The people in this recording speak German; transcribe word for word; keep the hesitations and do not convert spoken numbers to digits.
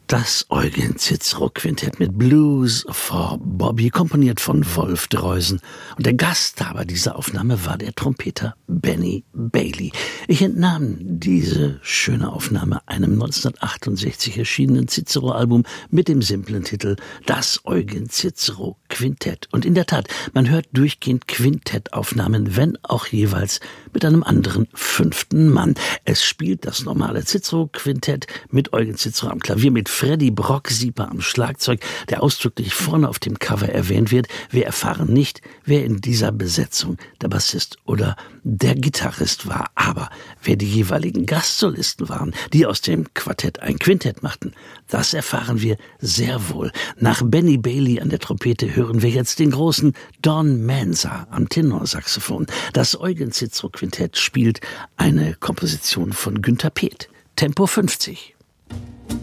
Das Eugen Cicero Quintett mit Blues for Bobby, komponiert von Wolf Dreusen. Und der Gastgeber dieser Aufnahme war der Trompeter Benny Bailey. Ich entnahm diese schöne Aufnahme einem neunzehnhundertachtundsechzig erschienenen Cicero-Album mit dem simplen Titel Das Eugen Cicero Quintett. Und in der Tat, man hört durchgehend Quintettaufnahmen, wenn auch jeweils mit einem anderen fünften Mann. Es spielt das normale Cicero-Quintett mit Eugen Cicero am Klavier, mit Freddy Brocksieper am Schlagzeug, der ausdrücklich vorne auf dem Cover erwähnt wird. Wir erfahren nicht, wer in dieser Besetzung der Bassist oder der Gitarrist war. Aber wer die jeweiligen Gastsolisten waren, die aus dem Quartett ein Quintett machten, das erfahren wir sehr wohl. Nach Benny Bailey an der Trompete hören wir jetzt den großen Don Manza am Tenorsaxophon. Das Eugen Cicero Quintett spielt eine Komposition von Günter Peet. Tempo fünfzig.